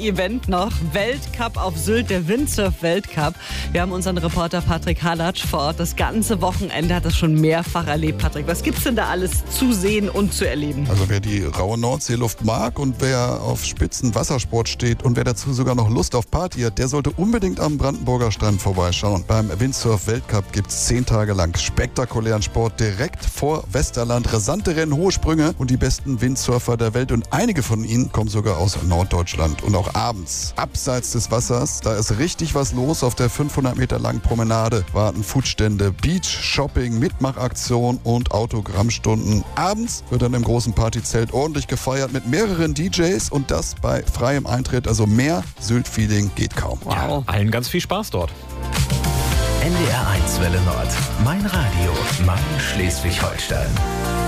Event noch. Weltcup auf Sylt, der Windsurf-Weltcup. Wir haben unseren Reporter Patrick Halatsch vor Ort. Das ganze Wochenende hat das schon mehrfach erlebt. Patrick, was gibt's denn da alles zu sehen und zu erleben? Also wer die raue Nordseeluft mag und wer auf spitzen Wassersport steht und wer dazu sogar noch Lust auf Party hat, der sollte unbedingt am Brandenburger Strand vorbeischauen. Beim Windsurf-Weltcup gibt's 10 Tage lang spektakulären Sport direkt vor Westerland. Rasante Rennen, hohe Sprünge und die besten Windsurfer der Welt. Und einige von ihnen kommen sogar aus Norddeutschland. Und auch abends, abseits des Wassers, da ist richtig was los. Auf der 500 Meter langen Promenade warten Foodstände, Beach-Shopping, Mitmachaktion und Autogrammstunden. Abends wird dann im großen Partyzelt ordentlich gefeiert mit mehreren DJs und das bei freiem Eintritt. Also mehr Sylt-Feeling geht kaum. Wow. Ja, allen ganz viel Spaß dort. NDR 1 Welle Nord. Mein Radio. Mein Schleswig-Holstein.